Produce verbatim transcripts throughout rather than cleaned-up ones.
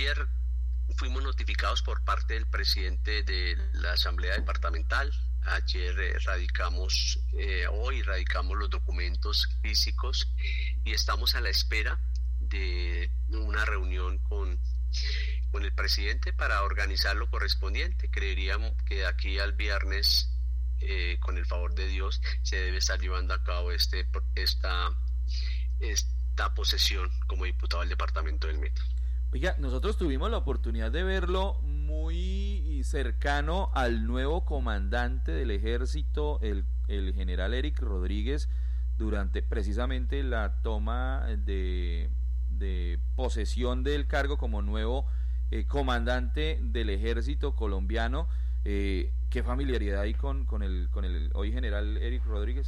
ayer fuimos notificados por parte del presidente de la Asamblea Departamental. Ayer eh, radicamos, eh, hoy radicamos los documentos físicos y estamos a la espera de una reunión con, con el presidente para organizar lo correspondiente. Creeríamos que de aquí al viernes, eh, con el favor de Dios, se debe estar llevando a cabo este, esta, esta posesión como diputado del departamento del Meta. Oiga, nosotros tuvimos la oportunidad de verlo muy cercano al nuevo comandante del ejército, el, el general Eric Rodríguez, durante precisamente la toma de, de posesión del cargo como nuevo eh, comandante del ejército colombiano. Eh, ¿Qué familiaridad hay con, con, el, con el hoy general Eric Rodríguez?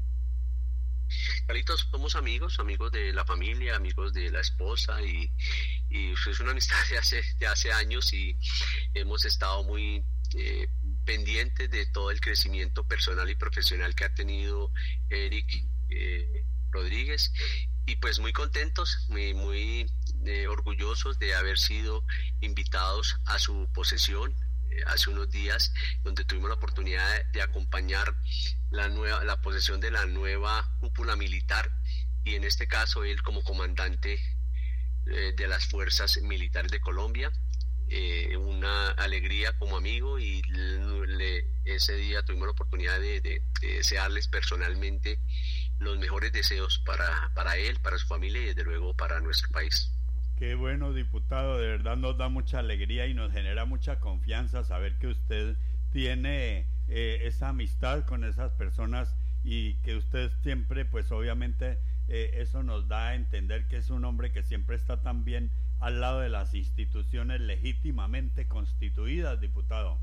Carlitos, somos amigos, amigos de la familia, amigos de la esposa y, y es una amistad de hace, de hace años y hemos estado muy eh, pendientes de todo el crecimiento personal y profesional que ha tenido Eric eh, Rodríguez y pues muy contentos, muy, muy eh, orgullosos de haber sido invitados a su posesión hace unos días, donde tuvimos la oportunidad de, de acompañar la nueva la posesión de la nueva cúpula militar y en este caso él como comandante eh, de las fuerzas militares de Colombia. Eh, una alegría como amigo y le, ese día tuvimos la oportunidad de, de, de desearles personalmente los mejores deseos para, para él, para su familia y desde luego para nuestro país. Qué bueno, diputado, de verdad nos da mucha alegría y nos genera mucha confianza saber que usted tiene eh, esa amistad con esas personas y que usted siempre, pues obviamente eh, eso nos da a entender que es un hombre que siempre está también al lado de las instituciones legítimamente constituidas, diputado.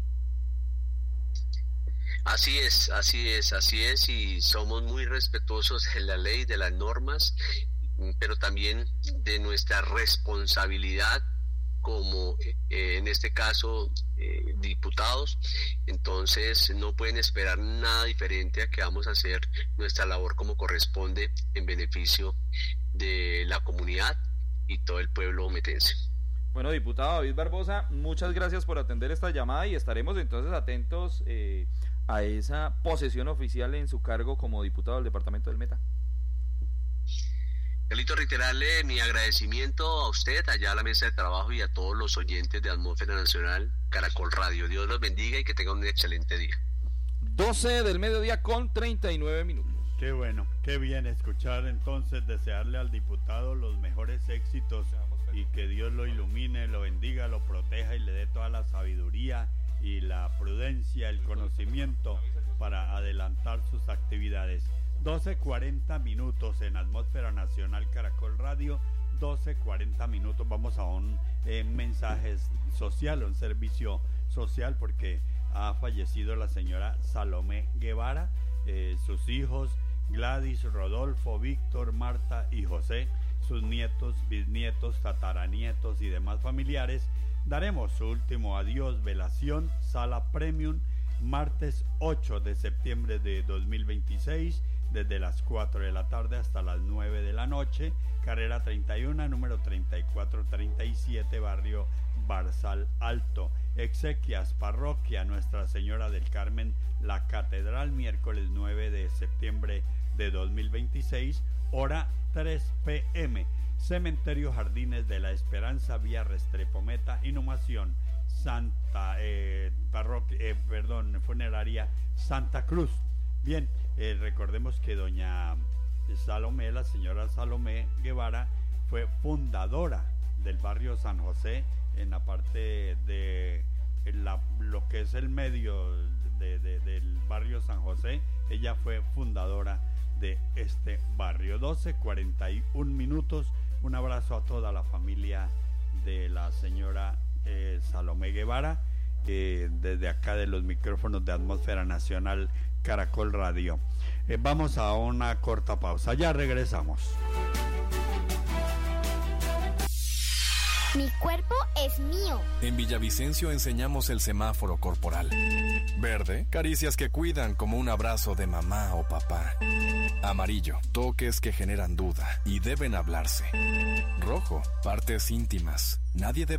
Así es, así es, así es y somos muy respetuosos de la ley, de las normas, pero también de nuestra responsabilidad como eh, en este caso eh, diputados. Entonces no pueden esperar nada diferente a que vamos a hacer nuestra labor como corresponde en beneficio de la comunidad y todo el pueblo metense. Bueno, diputado David Barbosa, muchas gracias por atender esta llamada y estaremos entonces atentos eh, a esa posesión oficial en su cargo como diputado del departamento del Meta. Carlito, reiterarle mi agradecimiento a usted, allá a la mesa de trabajo y a todos los oyentes de Atmósfera Nacional Caracol Radio. Dios los bendiga y que tengan un excelente día. doce del mediodía con treinta y nueve minutos. Qué bueno, qué bien escuchar entonces, desearle al diputado los mejores éxitos y que Dios lo ilumine, lo bendiga, lo proteja y le dé toda la sabiduría y la prudencia, el conocimiento para adelantar sus actividades. doce cuarenta minutos en Atmósfera Nacional Caracol Radio, doce cuarenta minutos, vamos a un eh, mensaje social, un servicio social porque ha fallecido la señora Salomé Guevara, eh, sus hijos Gladys, Rodolfo, Víctor, Marta y José, sus nietos, bisnietos, tataranietos y demás familiares. Daremos su último adiós, velación, sala premium, martes ocho de septiembre de dos mil veintiséis, desde las cuatro de la tarde hasta las nueve de la noche, carrera treinta y uno, número treinta y cuatro treinta y siete, barrio Barzal Alto. Exequias, parroquia Nuestra Señora del Carmen, la Catedral, miércoles nueve de septiembre de dos mil veintiséis, hora tres pe eme. Cementerio Jardines de la Esperanza, vía Restrepo Meta, inhumación Santa, eh, parroquia, eh, perdón, funeraria Santa Cruz. Bien, eh, recordemos que doña Salomé, la señora Salomé Guevara, fue fundadora del barrio San José, en la parte de la, lo que es el medio de, de, del barrio San José. Ella fue fundadora de este barrio. doce cuarenta y un minutos, un abrazo a toda la familia de la señora eh, Salomé Guevara, eh, desde acá de los micrófonos de Atmósfera Nacional Caracol Radio. Eh, vamos a una corta pausa, ya regresamos. Mi cuerpo es mío. En Villavicencio enseñamos el semáforo corporal. Verde, caricias que cuidan como un abrazo de mamá o papá. Amarillo, toques que generan duda y deben hablarse. Rojo, partes íntimas. Nadie debe